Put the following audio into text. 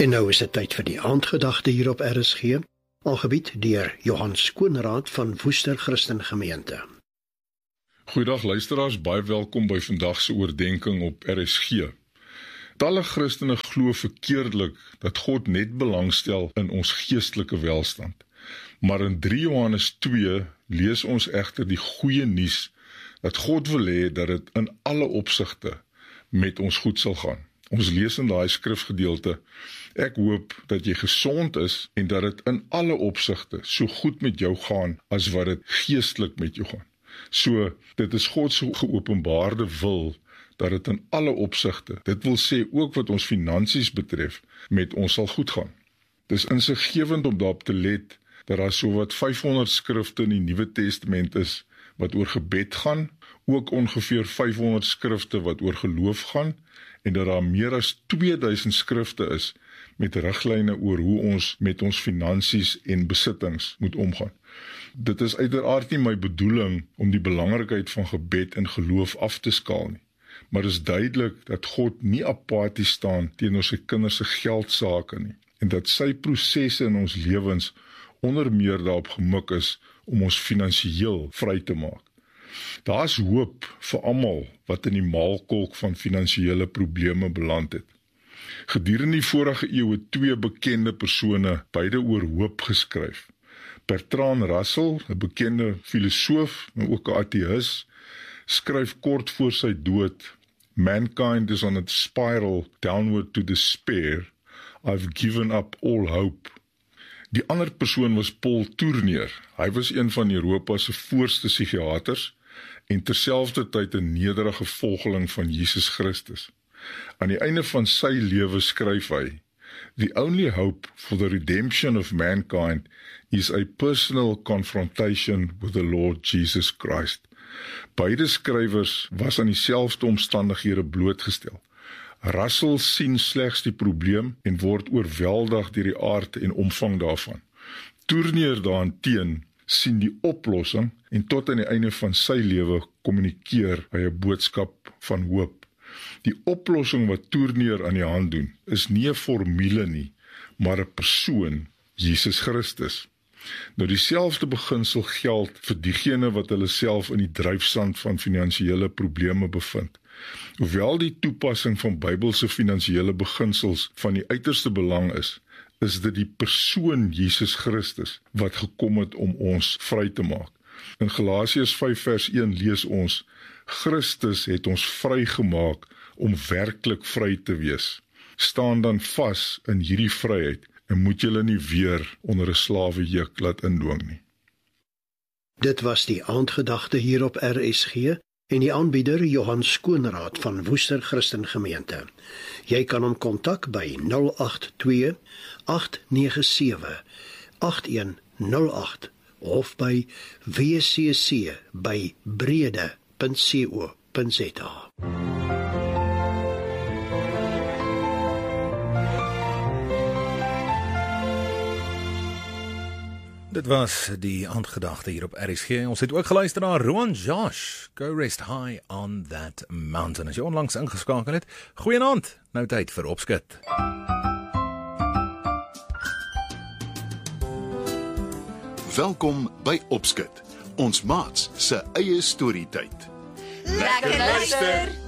En nou is dit tyd vir die aandgedagte hier op RSG, aangebied deur Johan Skoonraad van Woester Christen Gemeente. Goeiedag luisteraars, baie welkom by vandag se oordeenking op RSG. Talle Christene glo verkeerdelik dat God net belangstel in ons geestelike welstand. Maar in 3 Johannes 2 lees ons egter die goeie nuus dat God wil hê dat dit in alle opsigte met ons goed sal gaan. Ons lees in daai skrifgedeelte: ek hoop dat jy gesond is en dat dit in alle opsigte so goed met jou gaan as wat dit geestelik met jou gaan. So, dit is God se geopenbaarde wil dat dit in alle opsigte, dit wil sê ook wat ons finansies betref, met ons sal goed gaan. Dis insiggewend om daarop te let dat daar sowat 500 skrifte in die Nuwe Testament is wat oor gebed gaan, ook ongeveer 500 skrifte wat oor geloof gaan, en dat daar meer as 2000 skrifte is met riglyne oor hoe ons met ons finansies en besittings moet omgaan. Dit is uiteraard nie my bedoeling om die belangrikheid van gebed en geloof af te skaal nie, maar is duidelik dat God nie apaties staan teenoor sy kinders se geldsake nie, en dat sy prosesse in ons lewens onder meer daarop gemik is om ons finansiëel vry te maak. Daar is hoop vir almal wat in die maalkolk van finansiële probleme beland het. Gedurende die vorige eeue 2 bekende persone beide oor hoop geskryf. Bertrand Russell, 'n bekende filosoof en ook 'n ateïs, skryf kort voor sy dood: "Mankind is on a spiral downward to despair. I've given up all hope." Die ander persoon was Paul Tournier. Hy was een van Europa se voorste psigiaters en terselfdertyd 'n nederige volgeling van Jesus Christus. Aan die einde van sy lewe skryf hy: "The only hope for the redemption of mankind is a personal confrontation with the Lord Jesus Christ." Beide skrywers was aan dieselfde omstandighede blootgestel. Russell sien slegs die probleem en word oorweldig deur die aard en omvang daarvan. Tournier daarteen sien die oplossing en tot aan die einde van sy lewe kommunikeer hy 'n boodskap van hoop. Die oplossing wat Tournier aan die hand doen, is nie 'n formule nie, maar 'n persoon, Jesus Christus. Nou dieselfde beginsel geld vir diegene wat hulle self in die dryfsand van finansiële probleme bevind. Hoewel die toepassing van Bybelse finansiële beginsels van die uiterste belang is dit die persoon Jesus Christus wat gekom het om ons vry te maak. In Galasiërs 5 vers 1 lees ons: "Christus het ons vrygemaak om werklik vry te wees. Staan dan vas in hierdie vryheid en moet julle nie weer onder 'n slawejuk laat indwing nie." Dit was die aandgedagte hier op RSG en die aanbieder Johan Skoonraad van Woester Christen Gemeente. Jy kan hom kontak by 082 897 8108 of by wcc@brede.co.za. Dit was die aandgedagte hier op RSG. Ons het ook geluister na Rowan Josh, Go Rest High on That Mountain. As jy onlangs ingeskakel het, goeienaand, nou tyd vir Opskit. Welkom by Opskit, ons maats se eie storietyd. Lekker luister!